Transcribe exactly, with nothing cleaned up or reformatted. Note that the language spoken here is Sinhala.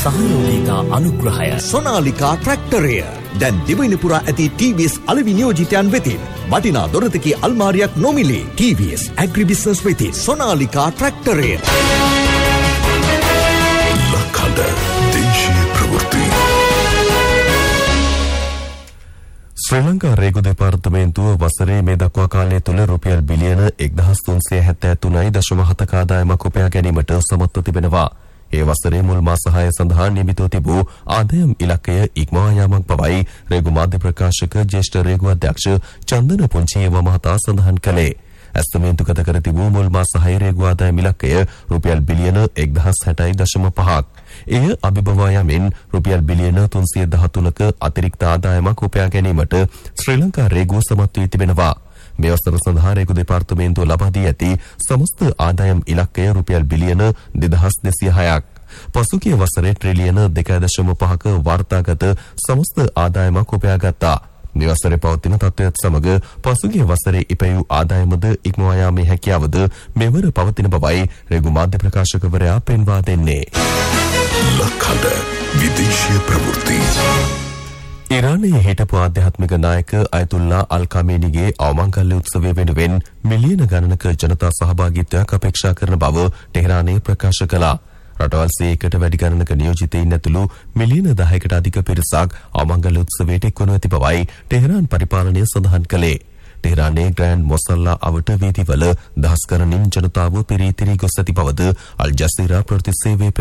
සහයෝගිතා අනුග්‍රහය සොනාලිකා ට්‍රැක්ටරය දැන් දිවයින පුරා ඇති ටී වී එස් අලෙවි නියෝජිතයන් වෙතින් වටිනා දොරතකි අල්මාරියක් නොමිලේ. ටී වී එස් ඇග්‍රිබිස්නස් වෙතින් සොනාලිකා ට්‍රැක්ටරය. ලකඩ දේශීය ප්‍රවෘත්ති. ශ්‍රී ලංකා රේගු දෙපාර්තමේන්තුව වසරේ මේ දක්වා කාලය තුළ රුපියල් බිලියන එක්දහස් තුන්සිය හැත්තෑ තුනයි දශම හතක ආදායමක් උපයා ගැනීමට සමත්ව තිබෙනවා. ඒ වසරේ මුල් මාස හය සඳහා නියමිතව තිබූ ආදායම් ඉලක්කය ඉක්මවා යාමක් බවයි රේගු මාධ්‍ය ප්‍රකාශක ජ්‍යෙෂ්ඨ රේගු අධ්‍යක්ෂ චන්දන පුංචියව මහතා සඳහන් කළේ. ඇස්තමේන්තුගත කර තිබූ මුල් මාස හය රේගු ආදායම් ඉලක්කය රුපියල් බිලියන එක්දහස් හැටයි දශම පහක්. එය අභිබවා යමින් රුපියල් බිලියන තුන්සිය දහතුනක අතිරික්ත ආදායමක් උපයා ගැනීමට ශ්‍රී ලංකා රේගුව සමත් වී තිබෙනවා. මේ වසර සඳහා රේගු දෙපාර්තමේන්තුව ලබා දී ඇති සමස්ත ආදායම් ඉලක්කය රුපියල් බිලියන දෙදහස් දෙසිය හයක්. පසුගිය වසරේ ට්‍රිලියන දෙකයි දශම පහක වාර්තාගත සමස්ත ආදායමක් උපයා ගත්තා. මේ වසරේ පවතින තත්ත්වයත් සමග පසුගිය වසරේ ඉපැයූ ආදායමද ඉක්මවා යාමේ හැකියාවද මෙවර පවතින බවයි රේගු මාධ්‍ය ප්‍රකාශකවරයා පෙන්වා දෙන්නේ. ලකඩ විදේශීය ප්‍රවෘත්ති. ඉරානයේ හිටපු ආධ්‍යාත්මික නායක අයතුල්ලා අල් කමේනිගේ අවමංගල්‍ය උත්සවය වෙනුවෙන් මිලියන ගණනක ජනතා සහභාගීත්වයක් අපේක්ෂා කරන බව ටෙහරානයේ ප්‍රකාශ කළා. රටවල් සියයකට වැඩි ගණනක නියෝජිතයින් ඇතුළු මිලියන දහයකට අධික පිරිසක් අවමංගල්‍ය උත්සවයට එක්වනු ඇති බවයි ටෙහරාන් පරිපාලනය සඳහන් කළේ. ටෙහරානයේ ග්‍රෑන්ඩ් මොසල්ලා අවට වීදිවල දහස් ගණනින් ජනතාව පිරී තිරී ගොස් ඇති බවද අල් ජසීරා ප්‍රතිසේවය